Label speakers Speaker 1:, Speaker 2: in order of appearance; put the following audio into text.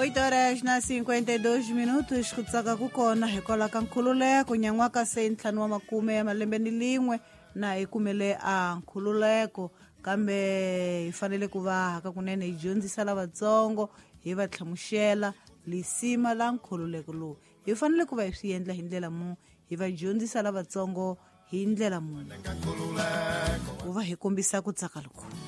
Speaker 1: 8 horas na 52 minutos kutsaka kukona hekola ka nkhululeko nyangwaka se ntlhanu wa makume ya malembe ni lin'we na ikumele a nkhululeko kambe hi fanele ku va haka kunene hi dyondzisa lavatsongo hi va tlhamuxela lisima la nkhululeko lowu hi fanele ku va hi swi endla hi ndlela mu hi va dyondzisa lavatsongo hi ndlela mu ku va hi kombisa ku tsaka loko